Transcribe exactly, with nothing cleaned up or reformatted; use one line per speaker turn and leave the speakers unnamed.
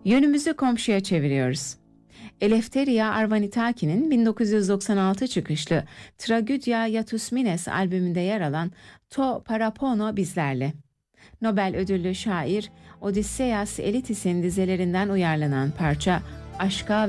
Yönümüzü komşuya çeviriyoruz. Eleftheria Arvanitaki'nin bin dokuz yüz doksan altı çıkışlı Tragödia Yatusmines albümünde yer alan To Parapono bizlerle. Nobel ödüllü şair Odysseas Elitis'in dizelerinden uyarlanan parça aşka